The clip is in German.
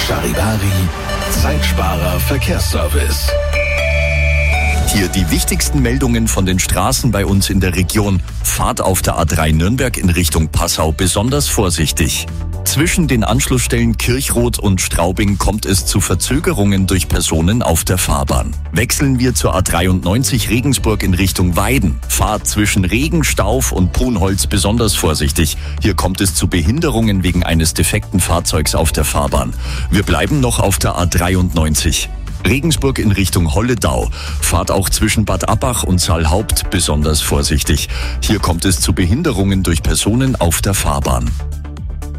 Charivari, Zeitsparer Verkehrsservice. Hier die wichtigsten Meldungen von den Straßen bei uns in der Region. Fahrt auf der A3 Nürnberg in Richtung Passau besonders vorsichtig. Zwischen den Anschlussstellen Kirchroth und Straubing kommt es zu Verzögerungen durch Personen auf der Fahrbahn. Wechseln wir zur A93 Regensburg in Richtung Weiden. Fahrt zwischen Regen, Stauf und Punholz besonders vorsichtig. Hier kommt es zu Behinderungen wegen eines defekten Fahrzeugs auf der Fahrbahn. Wir bleiben noch auf der A93. Regensburg in Richtung Holledau. Fahrt auch zwischen Bad Abbach und Saalhaupt besonders vorsichtig. Hier kommt es zu Behinderungen durch Personen auf der Fahrbahn.